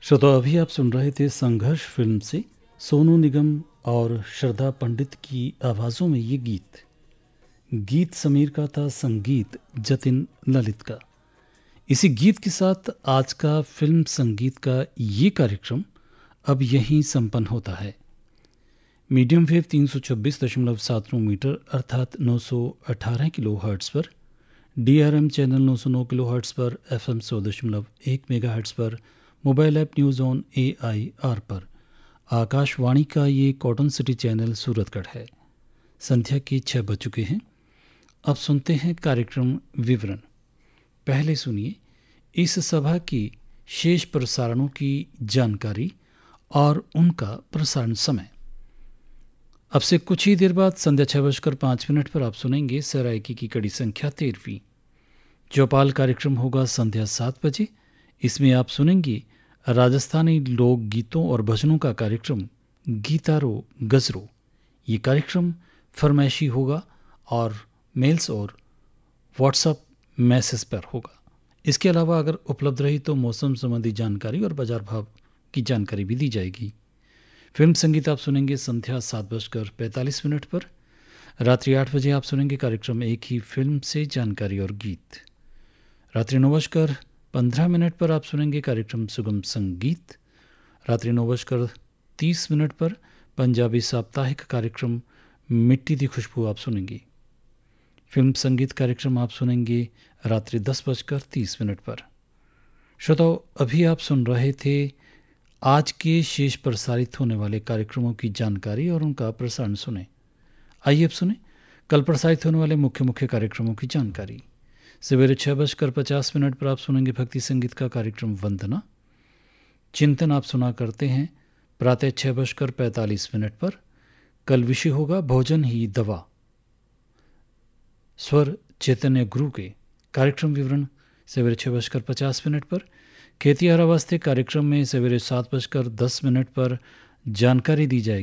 श्रोता, अभी आप सुन रहे थे संघर्ष फिल्म से सोनू निगम और श्रद्धा पंडित की आवाज़ों में ये गीत। गीत समीर का था, संगीत जतिन ललित का। इसी गीत के साथ आज का फिल्म संगीत का ये कार्यक्रम अब यहीं संपन्न होता है। मीडियम वेव 326.79 मीटर अर्थात 918 किलो हर्ट्ज़ पर, DRM चैनल 909 किलो हर्ट्ज़ पर, FM 100.1 मेगा हर्ट्ज़ पर, mobile app news on AIR पर, आकाशवाणी का ये कॉटन सिटी चैनल सूरतगढ़ है। संध्या के 6 बज चुके हैं। अब सुनते हैं कार्यक्रम विवरण। पहले सुनिए इस सभा की शेष प्रसारणों की जानकारी और उनका प्रसारण समय। अब से कुछ ही देर बाद संध्या 6:05 पर आप सुनेंगे सरायकी की कड़ी संख्या 13वीं। चौपाल कार्यक्रम होगा संध्या 7 बजे। इसमें आप सुनेंगे राजस्थानी लोक गीतों और भजनों का कार्यक्रम गीतारो गजरो। ये कार्यक्रम फरमाइशी होगा और मेल्स और व्हाट्सएप मैसेज पर होगा। इसके अलावा अगर उपलब्ध रही तो मौसम संबंधी जानकारी और बाजार भाव की जानकारी भी दी जाएगी। फिल्म संगीत आप सुनेंगे संध्या 7:45 पर। रात्रि 8 बजे आप सुनेंगे कार्यक्रम एक ही फिल्म से जानकारी और गीत। रात्रि 9:15 पर आप सुनेंगे कार्यक्रम सुगम संगीत। रात्रि 9:30 पर पंजाबी साप्ताहिक कार्यक्रम मिट्टी दी खुशबू आप सुनेंगे। फिल्म संगीत कार्यक्रम आप सुनेंगे रात्रि 10:30 पर। श्रोताओ, अभी आप सुन रहे थे आज के शेष प्रसारित होने वाले कार्यक्रमों की जानकारी और उनका प्रसारण सुने। आइए अब सुने कल प्रसारित होने वाले मुख्य मुख्य कार्यक्रमों की जानकारी। सवेरे 6:50 पर आप सुनेंगे भक्ति संगीत का कार्यक्रम वंदना। चिंतन आप सुना करते हैं प्रातः 6:45 पर। कल विषय होगा भोजन ही दवा, स्वर चैतन्य गुरु के। कार्यक्रम विवरण सवेरे 6:50 पर। खेती आवास्ते कार्यक्रम में सवेरे 7:10 पर जानकारी दी जाएगी।